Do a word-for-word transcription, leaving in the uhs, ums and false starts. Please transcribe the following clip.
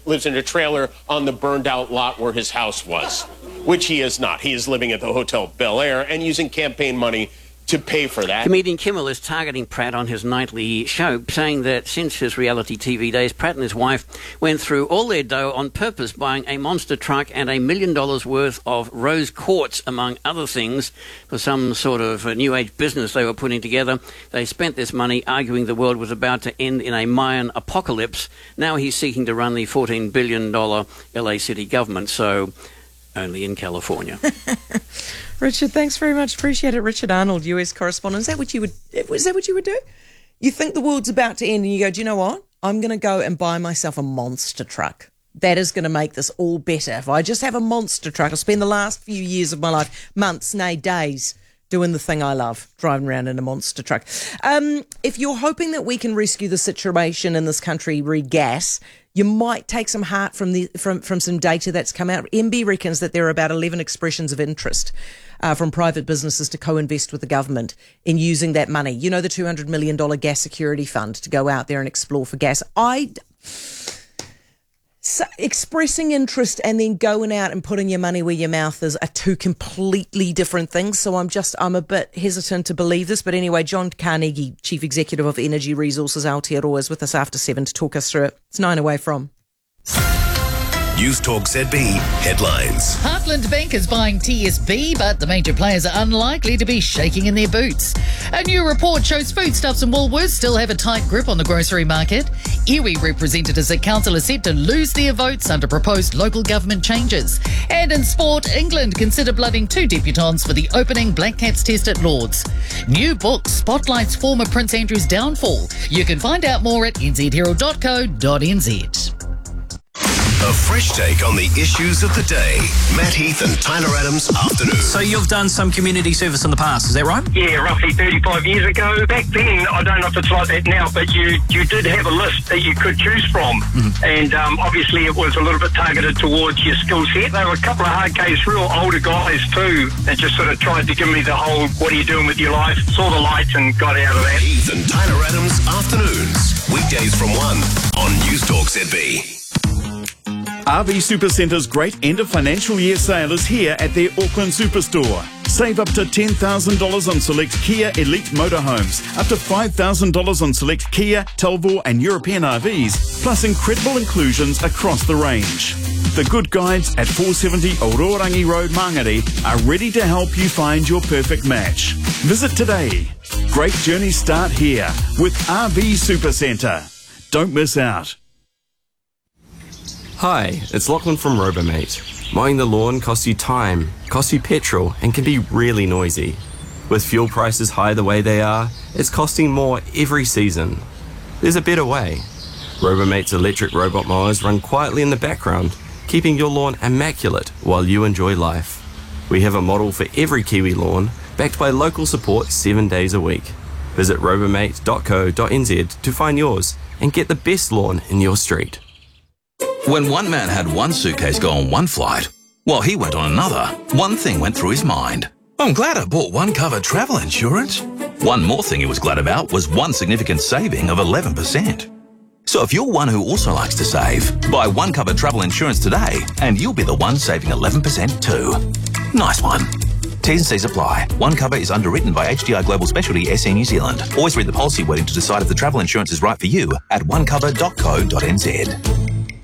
lives in a trailer on the burned-out lot where his house was, which he is not. He is living at the Hotel Bel Air and using campaign money to pay for that. Comedian Kimmel is targeting Pratt on his nightly show, saying that since his reality T V days, Pratt and his wife went through all their dough on purpose, buying a monster truck and a million dollars worth of rose quartz, among other things, for some sort of a new age business they were putting together. They spent this money arguing the world was about to end in a Mayan apocalypse. Now he's seeking to run the fourteen billion dollars L A city government, so only in California. Richard, thanks very much. Appreciate it. Richard Arnold, U S correspondent. Is that what you would? Is that what you would do? You think the world's about to end, and you go, "Do you know what? I'm going to go and buy myself a monster truck. That is going to make this all better. If I just have a monster truck, I'll spend the last few years of my life, months, nay, days, doing the thing I love, driving around in a monster truck." Um, if you're hoping that we can rescue the situation in this country, re gas, you might take some heart from the from, from some data that's come out. M B reckons that there are about eleven expressions of interest uh, from private businesses to co-invest with the government in using that money. You know, the two hundred million dollars gas security fund to go out there and explore for gas. I... So expressing interest and then going out and putting your money where your mouth is are two completely different things. So I'm just, I'm a bit hesitant to believe this. But anyway, John Carnegie, Chief Executive of Energy Resources Aotearoa, is with us after seven to talk us through it. It's nine away from. News Talk Z B headlines. Heartland Bank is buying T S B, but the major players are unlikely to be shaking in their boots. A new report shows Foodstuffs and Woolworths still have a tight grip on the grocery market. Iwi representatives at council are set to lose their votes under proposed local government changes. And in sport, England consider blooding two debutants for the opening Black Cats test at Lords. New book spotlights former Prince Andrew's downfall. You can find out more at n z herald dot co dot n z. A fresh take on the issues of the day. Matt Heath and Tyler Adams afternoon. So you've done some community service in the past, is that right? Yeah, roughly thirty-five years ago. Back then, I don't know if it's like that now, but you, you did have a list that you could choose from. Mm-hmm. And um, obviously it was a little bit targeted towards your skill set. There were a couple of hard case, real older guys too, that just sort of tried to give me the whole, what are you doing with your life? Saw the lights and got out of that. Heath and Tyler Adams afternoons. Weekdays from one on News Talk Z B. R V Supercenter's great end of financial year sale is here at their Auckland Superstore. Save up to ten thousand dollars on select Kia Elite motorhomes, up to five thousand dollars on select Kia, Talbot and European R Vs, plus incredible inclusions across the range. The good guides at four seventy Ororangi Road, Mangere are ready to help you find your perfect match. Visit today. Great journeys start here with R V Supercenter. Don't miss out. Hi, it's Lachlan from Robomate. Mowing the lawn costs you time, costs you petrol, and can be really noisy. With fuel prices high the way they are, it's costing more every season. There's a better way. Robomate's electric robot mowers run quietly in the background, keeping your lawn immaculate while you enjoy life. We have a model for every Kiwi lawn, backed by local support seven days a week. Visit robomate dot co dot n z to find yours and get the best lawn in your street. When one man had one suitcase go on one flight, while he went on another, one thing went through his mind. I'm glad I bought one cover travel insurance. One more thing he was glad about was one significant saving of eleven percent. So if you're one who also likes to save, buy one cover travel insurance today and you'll be the one saving eleven percent too. Nice one. T's and C's apply. One Cover is underwritten by H D I Global Specialty S A New Zealand. Always read the policy wording to decide if the travel insurance is right for you at one cover dot co dot n z.